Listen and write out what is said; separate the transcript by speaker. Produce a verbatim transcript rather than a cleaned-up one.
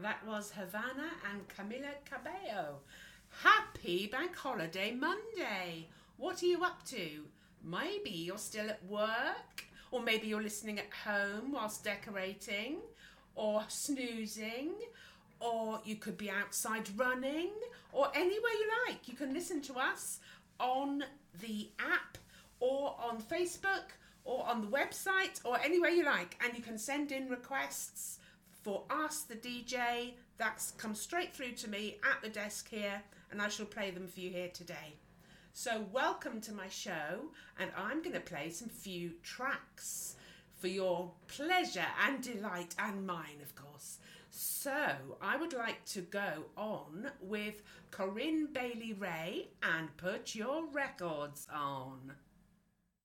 Speaker 1: That was Havana and Camila Cabello. Happy Bank Holiday Monday. What are you up to? Maybe you're still at work, or maybe you're listening at home whilst decorating, or snoozing, or you could be outside running, or anywhere you like. You can listen to us on the app, or on Facebook, or on the website, or anywhere you like. And you can send in requests for Ask the D J. That's come straight through to me at the desk here, and I shall play them for you here today. So welcome to my show, and I'm going to play some few tracks for your pleasure and delight, and mine, of course. So I would like to go on with Corinne Bailey Rae and Put Your Records On.